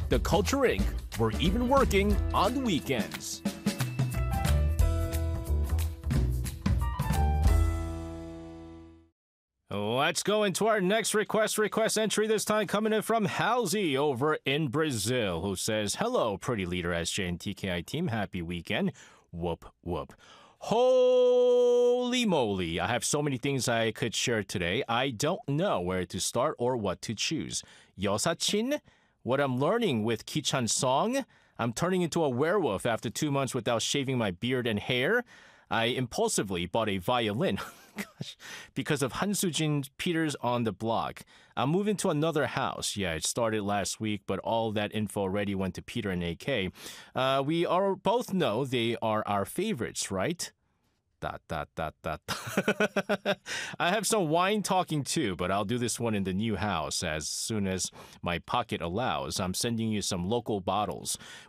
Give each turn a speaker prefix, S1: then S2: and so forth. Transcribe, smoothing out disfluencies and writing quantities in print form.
S1: The Culture Inc. We're even working on the weekends. Let's go into our next request entry, this time coming in from Halsey over in Brazil, who says, "Hello, pretty leader SJ and TKI team. Happy weekend. Whoop, whoop. Holy moly, I have so many things I could share today. I don't know where to start or what to choose. 여사친? What I'm learning with Kichan's song? I'm turning into a werewolf after 2 months without shaving my beard and hair. I impulsively bought a violin." Gosh, because of Han Soo-jin Peters on the block. I'm moving to another house. Yeah, it started last week, but all that info already went to Peter and AK. We are both know they are our favorites, right? ... I have some wine talking too, but I'll do this one in the new house as soon as my pocket allows. I'm sending you some local bottles.